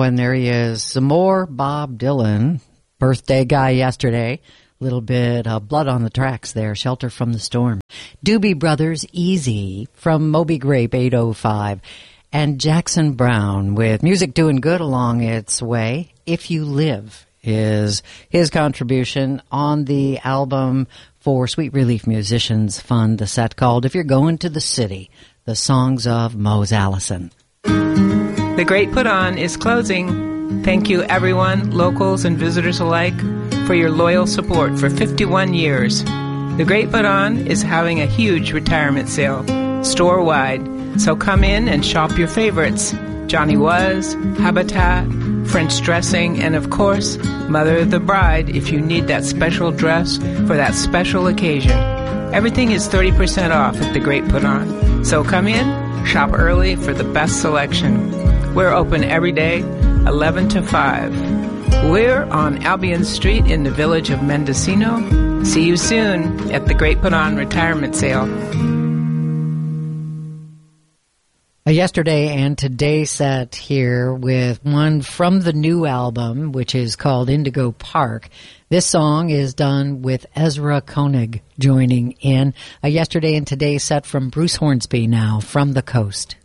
and there he is. Some more Bob Dylan, birthday guy yesterday. A little bit of Blood on the Tracks there, Shelter from the Storm. Doobie Brothers, Easy from Moby Grape 805. And Jackson Browne with music doing good along its way. If You Live is his contribution on the album for Sweet Relief Musicians Fund, the set called If You're Going to the City, the songs of Mose Allison. The Great Put On is closing. Thank you, everyone, locals and visitors alike, for your loyal support for 51 years. The Great Put On is having a huge retirement sale, store-wide. So come in and shop your favorites. Johnny Was, Habitat, French dressing, and of course, Mother of the Bride if you need that special dress for that special occasion. Everything is 30% off at The Great Put On. So come in, shop early for the best selection. We're open every day, 11 to 5. We're on Albion Street in the village of Mendocino. See you soon at The Great Put On Retirement Sale. A yesterday and today set here with one from the new album, which is called Indigo Park. This song is done with Ezra Koenig joining in. A yesterday and today set from Bruce Hornsby now, From the Coast.